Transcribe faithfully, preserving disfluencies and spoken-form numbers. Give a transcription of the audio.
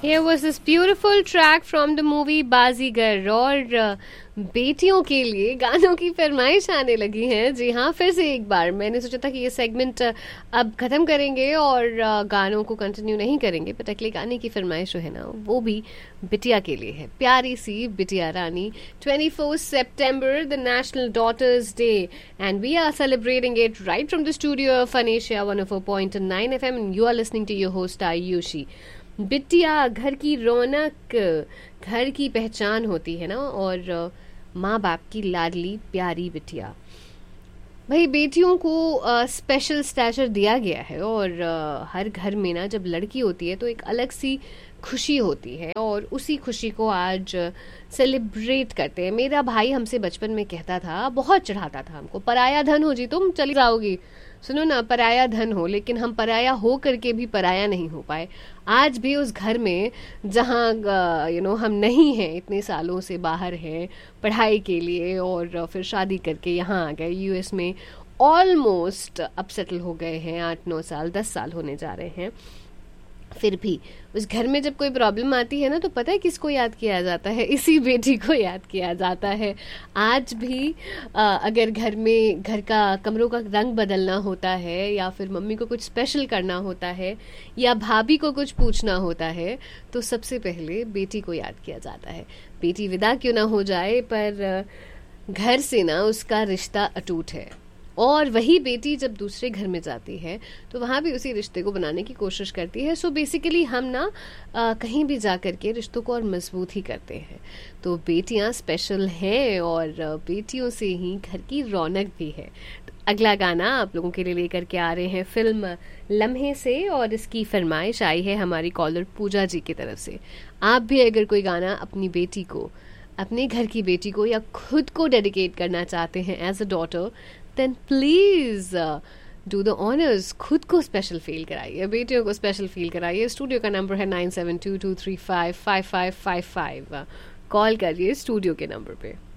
Here was this beautiful track from the movie बाजीगर और uh, बेटियों के लिए गानों की फरमाइश आने लगी है। जी हाँ, फिर से एक बार मैंने सोचा था कि ये सेगमेंट uh, अब ख़त्म करेंगे और uh, गानों को कंटिन्यू नहीं करेंगे, बट अगले गाने की फरमाइश जो है ना वो भी बिटिया के लिए है, प्यारी सी बिटिया रानी। twenty-fourth September, the National Daughters Day, and we are celebrating it right from the studio of Anisha one oh four point nine F M, and you are listening to your host Ayushi। बिटिया घर की रौनक, घर की पहचान होती है ना, और माँ बाप की लाडली प्यारी बिटिया। भाई बेटियों को स्पेशल स्टैचर दिया गया है, और आ, हर घर में ना जब लड़की होती है तो एक अलग सी खुशी होती है, और उसी खुशी को आज सेलिब्रेट करते हैं। मेरा भाई हमसे बचपन में कहता था, बहुत चढ़ाता था हमको, पराया धन हो जी तुम चली जाओगी। सुनो ना, पराया धन हो, लेकिन हम पराया हो करके भी पराया नहीं हो पाए। आज भी उस घर में जहाँ यू नो हम नहीं हैं, इतने सालों से बाहर हैं पढ़ाई के लिए, और फिर शादी करके यहाँ आ गए यूएस में, ऑलमोस्ट अब सेटल हो गए हैं, आठ नौ साल दस साल होने जा रहे हैं। फिर भी उस घर में जब कोई प्रॉब्लम आती है ना, तो पता है किसको याद किया जाता है? इसी बेटी को याद किया जाता है। आज भी आ, अगर घर में घर का कमरों का रंग बदलना होता है, या फिर मम्मी को कुछ स्पेशल करना होता है, या भाभी को कुछ पूछना होता है, तो सबसे पहले बेटी को याद किया जाता है। बेटी विदा क्यों ना हो जाए, पर घर से ना उसका रिश्ता अटूट है, और वही बेटी जब दूसरे घर में जाती है तो वहाँ भी उसी रिश्ते को बनाने की कोशिश करती है। सो बेसिकली हम ना आ, कहीं भी जा कर के रिश्तों को और मजबूत ही करते हैं। तो बेटियाँ स्पेशल हैं, और बेटियों से ही घर की रौनक भी है। तो अगला गाना आप लोगों के लिए लेकर के आ रहे हैं फिल्म लम्हे से, और इसकी फरमाइश आई है हमारी कॉलर पूजा जी की तरफ से। आप भी अगर कोई गाना अपनी बेटी को, अपने घर की बेटी को, या खुद को डेडिकेट करना चाहते हैं as a daughter, then please uh, do the honors, खुद को स्पेशल फील कराइए, बेटियों को स्पेशल फील कराइए। स्टूडियो का नंबर है nine seven to to three five five five five five. Call करिए स्टूडियो के नंबर पे।